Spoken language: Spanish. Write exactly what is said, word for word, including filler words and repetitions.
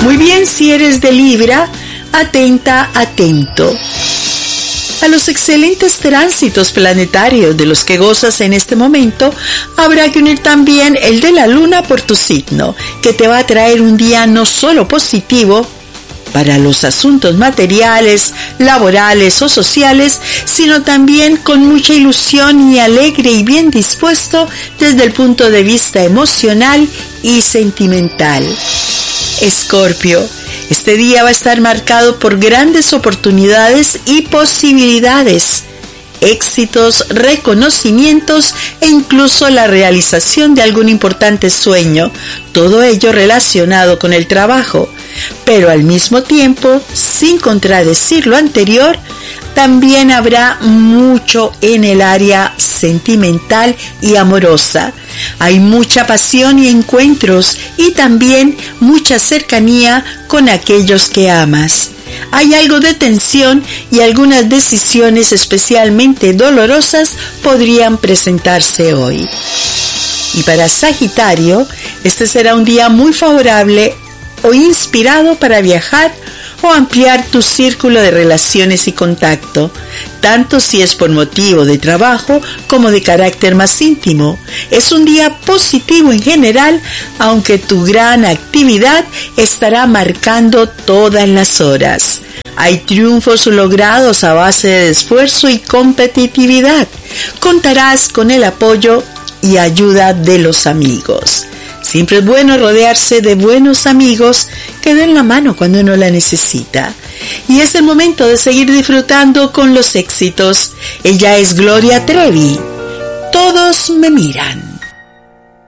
Muy bien, si eres de Libra, atenta, atento a los excelentes tránsitos planetarios de los que gozas en este momento. Habrá que unir también el de la luna por tu signo, que te va a traer un día no solo positivo para los asuntos materiales, laborales o sociales, sino también con mucha ilusión y alegre y bien dispuesto desde el punto de vista emocional y sentimental. Escorpio, este día va a estar marcado por grandes oportunidades y posibilidades, éxitos, reconocimientos e incluso la realización de algún importante sueño, todo ello relacionado con el trabajo, pero al mismo tiempo, sin contradecir lo anterior, también habrá mucho en el área sentimental y amorosa. Hay mucha pasión y encuentros y también mucha cercanía con aquellos que amas. Hay algo de tensión y algunas decisiones especialmente dolorosas podrían presentarse hoy. Y para Sagitario, este será un día muy favorable o inspirado para viajar o ampliar tu círculo de relaciones y contacto, tanto si es por motivo de trabajo como de carácter más íntimo. Es un día positivo en general, aunque tu gran actividad estará marcando todas las horas. Hay triunfos logrados a base de esfuerzo y competitividad. Contarás con el apoyo y ayuda de los amigos. Siempre es bueno rodearse de buenos amigos que den la mano cuando uno la necesita. Y es el momento de seguir disfrutando con los éxitos. Ella es Gloria Trevi. Todos me miran.